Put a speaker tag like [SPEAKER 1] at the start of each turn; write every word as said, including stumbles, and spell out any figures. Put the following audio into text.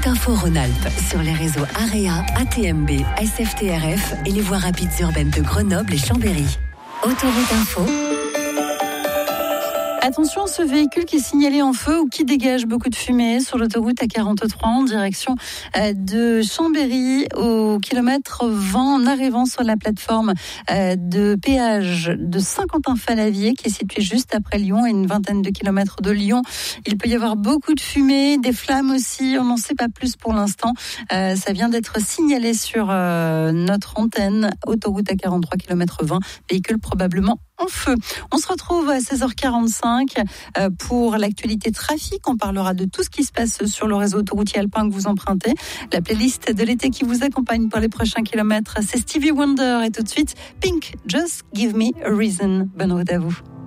[SPEAKER 1] Autoroute Info Rhône-Alpes sur les réseaux AREA, A T M B, S F T R F et les voies rapides urbaines de Grenoble et Chambéry. Autoroute Info.
[SPEAKER 2] Attention, ce véhicule qui est signalé en feu ou qui dégage beaucoup de fumée sur l'autoroute A quarante-trois en direction de Chambéry au kilomètre vingt en arrivant sur la plateforme de péage de Saint-Quentin-Fallavier qui est située juste après Lyon, à une vingtaine de kilomètres de Lyon. Il peut y avoir beaucoup de fumée, des flammes aussi, on n'en sait pas plus pour l'instant. Euh, ça vient d'être signalé sur euh, notre antenne, autoroute A quarante-trois kilomètre vingt, véhicule probablement en feu. On se retrouve à seize heures quarante-cinq pour l'actualité trafic. On parlera de tout ce qui se passe sur le réseau autoroutier alpin que vous empruntez. La playlist de l'été qui vous accompagne pour les prochains kilomètres, c'est Stevie Wonder et tout de suite Pink, Just Give Me a Reason. Bonne route à vous.